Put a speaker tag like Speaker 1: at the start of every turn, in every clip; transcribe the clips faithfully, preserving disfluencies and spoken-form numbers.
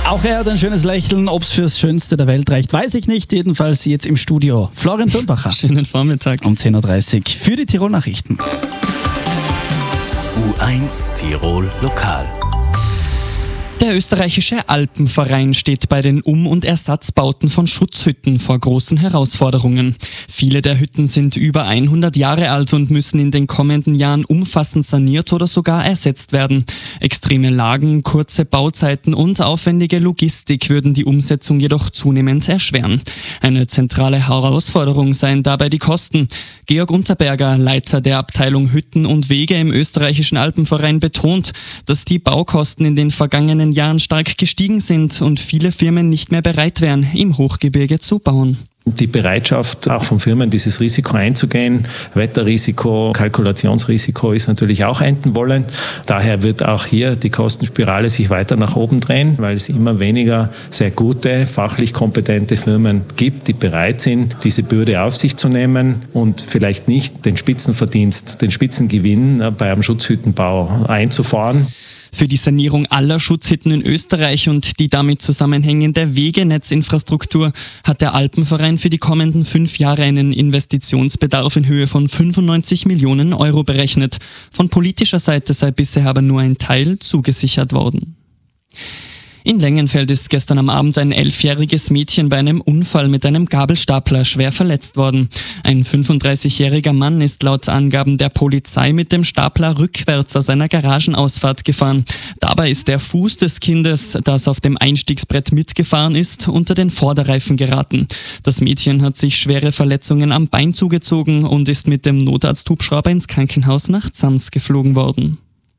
Speaker 1: Auch er hat ein schönes Lächeln. Ob es fürs Schönste der Welt reicht, weiß ich nicht. Jedenfalls jetzt im Studio Florian Thurnbacher.
Speaker 2: Schönen Vormittag.
Speaker 1: Um zehn Uhr dreißig für die Tirol-Nachrichten.
Speaker 3: U eins Tirol Lokal.
Speaker 2: Der österreichische Alpenverein steht bei den Um- und Ersatzbauten von Schutzhütten vor großen Herausforderungen. Viele der Hütten sind über hundert Jahre alt und müssen in den kommenden Jahren umfassend saniert oder sogar ersetzt werden. Extreme Lagen, kurze Bauzeiten und aufwendige Logistik würden die Umsetzung jedoch zunehmend erschweren. Eine zentrale Herausforderung seien dabei die Kosten. Georg Unterberger, Leiter der Abteilung Hütten und Wege im österreichischen Alpenverein, betont, dass die Baukosten in den vergangenen Jahren stark gestiegen sind und viele Firmen nicht mehr bereit wären, im Hochgebirge zu bauen.
Speaker 4: Die Bereitschaft auch von Firmen, dieses Risiko einzugehen, Wetterrisiko, Kalkulationsrisiko ist natürlich auch enden wollen. Daher wird auch hier die Kostenspirale sich weiter nach oben drehen, weil es immer weniger sehr gute, fachlich kompetente Firmen gibt, die bereit sind, diese Bürde auf sich zu nehmen und vielleicht nicht den Spitzenverdienst, den Spitzengewinn bei einem Schutzhüttenbau einzufahren.
Speaker 2: Für die Sanierung aller Schutzhütten in Österreich und die damit zusammenhängende Wegenetzinfrastruktur hat der Alpenverein für die kommenden fünf Jahre einen Investitionsbedarf in Höhe von fünfundneunzig Millionen Euro berechnet. Von politischer Seite sei bisher aber nur ein Teil zugesichert worden. In Längenfeld ist gestern am Abend ein elfjähriges Mädchen bei einem Unfall mit einem Gabelstapler schwer verletzt worden. Ein fünfunddreißigjähriger Mann ist laut Angaben der Polizei mit dem Stapler rückwärts aus einer Garagenausfahrt gefahren. Dabei ist der Fuß des Kindes, das auf dem Einstiegsbrett mitgefahren ist, unter den Vorderreifen geraten. Das Mädchen hat sich schwere Verletzungen am Bein zugezogen und ist mit dem Notarzthubschrauber ins Krankenhaus nach Zams geflogen worden.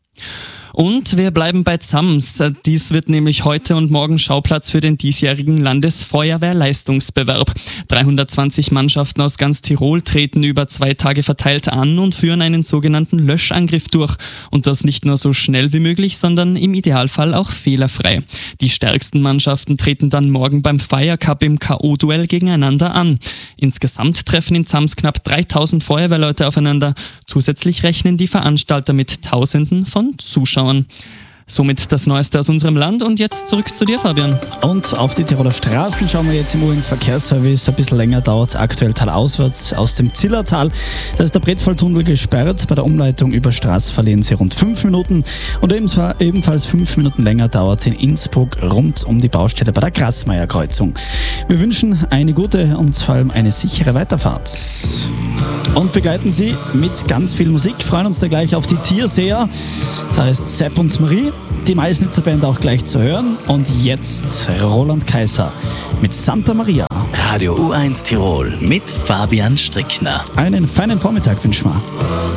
Speaker 2: Und wir bleiben bei Zams. Dies wird nämlich heute und morgen Schauplatz für den diesjährigen Landesfeuerwehrleistungsbewerb. dreihundertzwanzig Mannschaften aus ganz Tirol treten über zwei Tage verteilt an und führen einen sogenannten Löschangriff durch. Und das nicht nur so schnell wie möglich, sondern im Idealfall auch fehlerfrei. Die stärksten Mannschaften treten dann morgen beim Fire Cup im K O-Duell gegeneinander an. Insgesamt treffen in Zams knapp dreitausend Feuerwehrleute aufeinander. Zusätzlich rechnen die Veranstalter mit Tausenden von Zuschauern. Somit das Neueste aus unserem Land und jetzt zurück zu dir, Fabian.
Speaker 1: Und auf die Tiroler Straßen schauen wir jetzt im U eins Verkehrsservice. Ein bisschen länger dauert aktuell talauswärts aus dem Zillertal. Da ist der Bretfalltunnel gesperrt. Bei der Umleitung über Straß verlieren sie rund fünf Minuten. Und ebenfalls fünf Minuten länger dauert es in Innsbruck rund um die Baustelle bei der Grassmeier-Kreuzung. Wir wünschen eine gute und vor allem eine sichere Weiterfahrt. Und begleiten Sie mit ganz viel Musik. Freuen uns da gleich auf die Tierseher. Da ist Sepp und Marie, die Meißnitzer Band auch gleich zu hören. Und jetzt Roland Kaiser mit Santa Maria.
Speaker 3: Radio U eins Tirol mit Fabian Strickner.
Speaker 1: Einen feinen Vormittag wünschen wir.